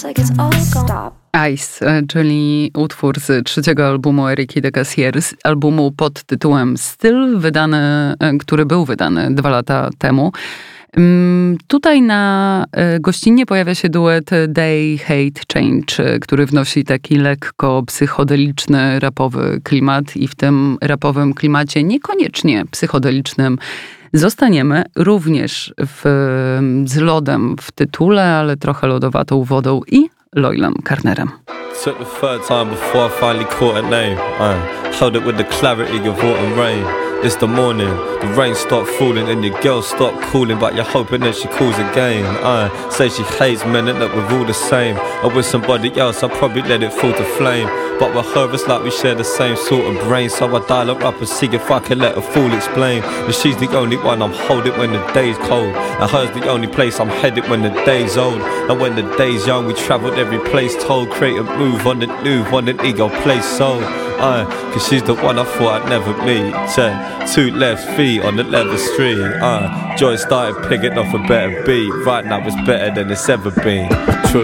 feels like it's all gone. Stop. Ice, czyli utwór z trzeciego albumu Eriki de Casier, z albumu pod tytułem Styl, który był wydany 2 lata temu. Tutaj na gościnie pojawia się duet They Hate Change, który wnosi taki lekko psychodeliczny, rapowy klimat i w tym rapowym klimacie niekoniecznie psychodelicznym zostaniemy również z lodem w tytule, ale trochę lodowatą wodą i Loylem Carnerem. Took the third time before I finally caught a name. Held it with the clarity of autumn rain. It's the morning, the rain stopped falling and your girl stopped calling, but you're hoping that she calls again. Say she hates men and that we're all the same. Or with somebody else, I'll probably let it fall to flame. But with her, it's like we share the same sort of brain. So I dial her up and see if I can let her fool explain. And she's the only one I'm holding when the day's cold. And her's the only place I'm headed when the day's old. And when the day's young, we travelled every place told. Create a move on the new, on an ego place sold. Cause she's the one I thought I'd never meet. 2 left feet on the leather street. Joy started picking off a better beat. Right now it's better than it's ever been.